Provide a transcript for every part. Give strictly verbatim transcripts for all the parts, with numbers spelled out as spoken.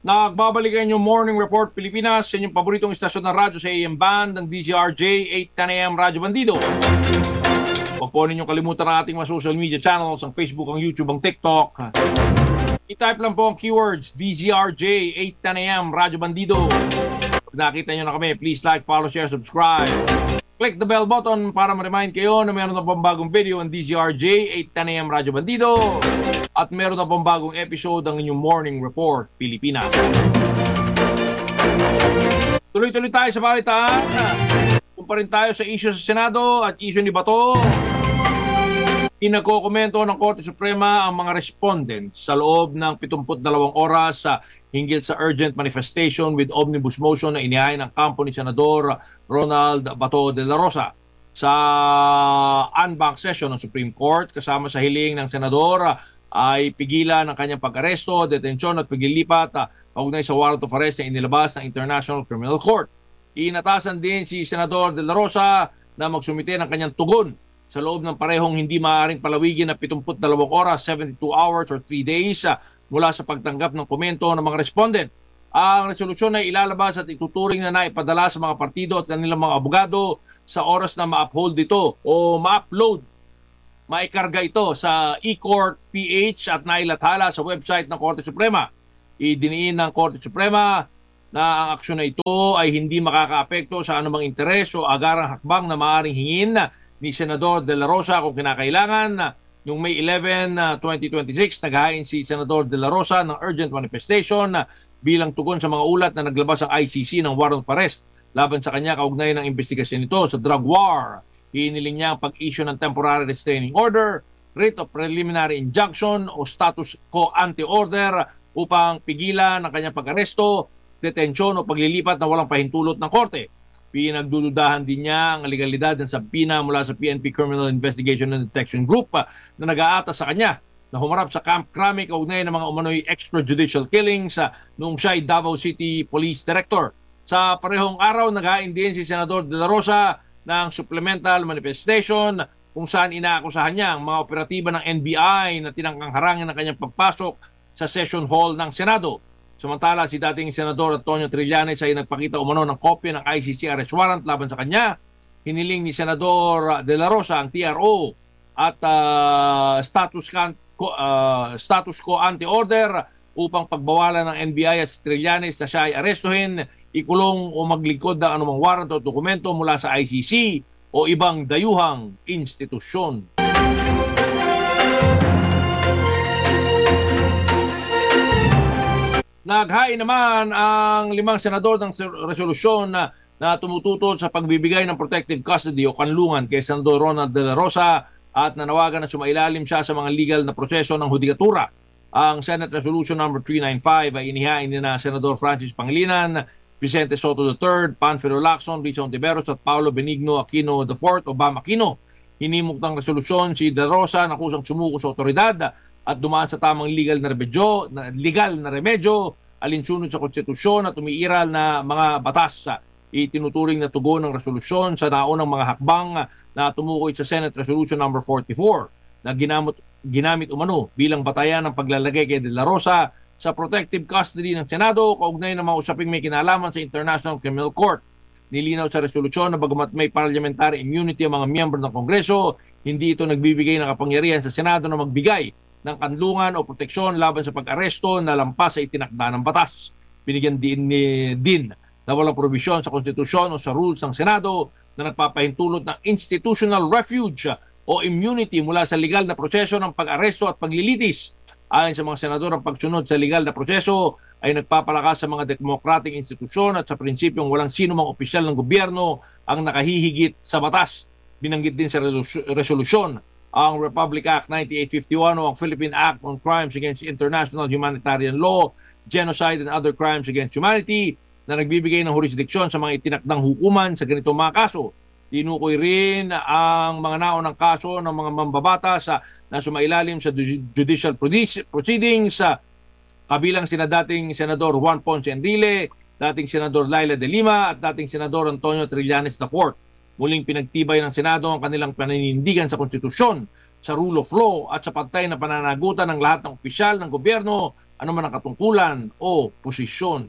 Nagbabalikan yung Morning Report Pilipinas sa inyong paboritong istasyon ng radyo sa A M Band ng D Z R J eight ten A M Radyo Bandido. Huwag po ninyong kalimutan ang ating mga social media channels, ang Facebook, ang YouTube, ang TikTok. I-type lang po ang keywords D Z R J eight ten A M Radyo Bandido. Pag nakita nyo na kami, please like, follow, share, subscribe. Click the bell button para ma-remind kayo na mayroon na pong bagong video ang D Z R J eight ten A M Radyo Bandido. At meron na pong bagong episode ng inyong Morning Report Pilipinas. Tuloy-tuloy tayo sa balitaan. Kung pa rin tayo sa issue sa Senado at issue ni Bato. Inagkokomento ng Korte Suprema ang mga respondents sa loob ng pitungput dalawang oras sa hinggil sa urgent manifestation with omnibus motion na inihain ng kampo ni Senador Ronald Bato de la Rosa sa en banc session ng Supreme Court. Kasama sa hiling ng Senador ay pigilan ng kanyang pag-aresto, detensyon at paglilipat uh, kaugnay sa warrant of arrest na inilabas ng International Criminal Court. Inatasan din si Senador de la Rosa na magsumite ng kanyang tugon sa loob ng parehong hindi maaaring palawigin na pitungput dalawang oras, seventy-two hours or three days uh, mula sa pagtanggap ng komento ng mga respondent. Ang resolusyon ay ilalabas at ituturing na naipadala sa mga partido at kanilang mga abogado sa oras na ma-uphold ito o ma-upload maikarga ito sa e-court P H at nailathala sa website ng Korte Suprema. Idiniin ng Korte Suprema na ang aksyon na ito ay hindi makakaapekto sa anumang interes o agarang hakbang na maaaring hingin ni Senador de la Rosa kung kinakailangan. Yung May eleven, twenty twenty-six, naghain si Senador de la Rosa ng urgent manifestation bilang tugon sa mga ulat na naglabas ang I C C ng warrant of arrest laban sa kanya kaugnay ng investigasyon nito sa drug war. Hiniling niya ang pag-issue ng temporary restraining order, writ of preliminary injunction o status quo ante order upang pigilan ang kanyang pag-aresto, detensyon o paglilipat na walang pahintulot ng korte. Pinagdududahan din niya ang legalidad ng sabina mula sa P N P Criminal Investigation and Detection Group na nag-aatas sa kanya na humarap sa Camp Crame kaugnay ng mga umano'y extrajudicial killings noong siya ay Davao City Police Director. Sa parehong araw, naghain din si Senador de la Rosa ng supplemental manifestation kung saan inaakusahan niya ang mga operatiba ng N B I na tinangkang harangin ng kanyang pagpasok sa session hall ng Senado. Samantala, si dating Senador Antonio Trillanes ay nagpakita umano ng kopya ng I C C arrest warrant laban sa kanya. Hiniling ni Senador de la Rosa ang T R O at uh, status, can, uh, status quo ante order upang pagbawalan ng N B I at si Trillanes na siya ay arestuhin, ikulong o maglingkod ng anumang warrant o dokumento mula sa I C C o ibang dayuhang institusyon. Naghain naman ang limang senador ng resolusyon na, na tumututol sa pagbibigay ng protective custody o kanlungan kay Senador Ronald de la Rosa at nanawagan na sumailalim siya sa mga legal na proseso ng hudikatura. Ang Senate Resolution number three ninety-five ay inihain ni na Senador Francis Pangilinan, Vicente Soto the third, Panfilo Lacson, Rizal Ontiveros at Paulo Benigno Aquino the fourth o Bam Aquino. Hinimok ng resolusyon si De La Rosa na kusang sumuko sa otoridad at dumaan sa tamang legal na remedyo, na legal na remedyo alinsunod sa konstitusyon at umiiral na mga batas. Itinuturing na tugon ng resolusyon sa naunang mga hakbang na tumukoy sa Senate Resolution number forty-four na ginamit, ginamit umano bilang batayan ng paglalagay kay De La Rosa sa protective custody ng Senado kaugnay ng mga usaping may kinalaman sa International Criminal Court. Nilinaw sa resolusyon na bagamat may parliamentary immunity ang mga miyembro ng Kongreso, hindi ito nagbibigay ng kapangyarihan sa Senado na magbigay ng kanlungan o proteksyon laban sa pag-aresto na lampas sa itinakda ng batas. Binigyan din, ni, din na walang probisyon sa konstitusyon o sa rules ng Senado na nagpapahintulot ng institutional refuge o immunity mula sa legal na proseso ng pag-aresto at paglilitis. Ayon sa mga senador, ang pagsunod sa legal na proseso ay nagpapalakas sa mga democratic institusyon at sa prinsipyong walang sino mang opisyal ng gobyerno ang nakahihigit sa batas. Binanggit din sa resolusyon ang Republic Act ninety-eight fifty-one o ang Philippine Act on Crimes Against International Humanitarian Law, Genocide and Other Crimes Against Humanity na nagbibigay ng jurisdiksyon sa mga itinakdang hukuman sa ganitong mga kaso. Tinukoy rin ang mga naunang kaso ng mga mambabatas na sumailalim sa judicial proceedings sa kabilang sina dating Senador Juan Ponce Enrile, dating Senador Laila de Lima at dating Senador Antonio Trillanes the fourth. Muling pinagtibay ng Senado ang kanilang paninindigan sa konstitusyon, sa rule of law at sa pantay na pananagutan ng lahat ng opisyal ng gobyerno ano man ang katungkulan o posisyon.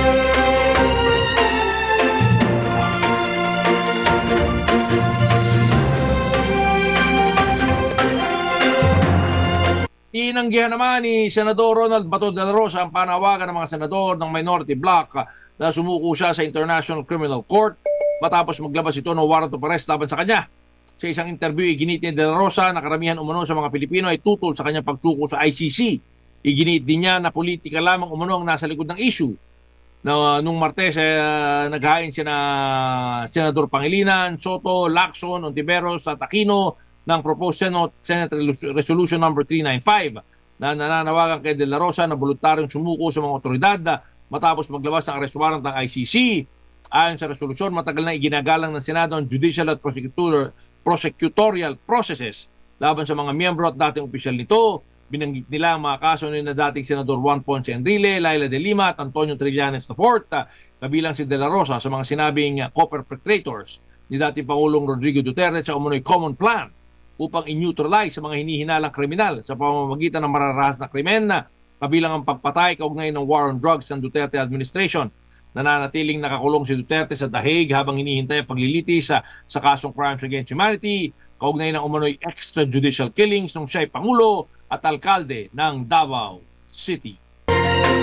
Inanggihan naman ni Senador Ronald Bato de la Rosa ang panawagan ng mga senador ng minority bloc na sumuko siya sa International Criminal Court matapos maglabas ito ng warrant of arrest laban sa kanya. Sa isang interview, iginit ni de la Rosa na karamihan umano sa mga Pilipino ay tutol sa kanyang pagsuko sa I C C. Iginit din niya na politika lamang umano ang nasa likod ng issue. Na, nung Martes, eh, naghain siya na Senador Pangilinan, Soto, Lacson, Ontiveros at Aquino ng proposed Senate, Senate Resolution number three ninety-five na nananawagan kay De La Rosa na voluntaryong sumuko sa mga otoridad matapos maglabas ng arrest warrant ng I C C. Ayon sa resolusyon, matagal na iginagalang ng Senado ang judicial at prosecutorial processes laban sa mga miyembro at dating opisyal nito. Binanggit nila ang mga kaso ni na dating Senador Juan Ponce Enrile, Laila de Lima at Antonio Trillanes the fourth, kabilang si De La Rosa sa mga sinabing co-perpetrators ni dating Pangulong Rodrigo Duterte sa umunoy common plan upang i-neutralize sa mga hinihinalang kriminal sa pamamagitan ng mararahas na krimen na kabilang ang pagpatay kaugnay ng war on drugs ng Duterte administration. Nananatiling nakakulong si Duterte sa The Hague habang hinihintay ang paglilitis sa, sa kasong crimes against humanity kaugnay ng umunoy extrajudicial killings nung siya'y Pangulo at alkalde ng Davao City.